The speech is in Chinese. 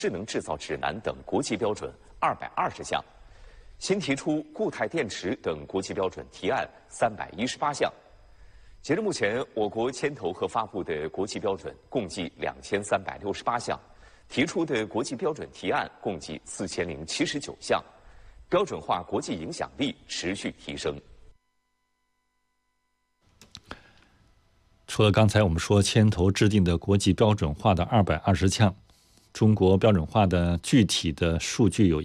智能制造指南等国际标准220项，新提出固态电池等国际标准提案318项。截至目前，我国牵头和发布的国际标准共计2368项，提出的国际标准提案共计4079项，标准化国际影响力持续提升。 除了刚才我们说牵头制定的国际标准化的220项，中国标准化的具体的数据有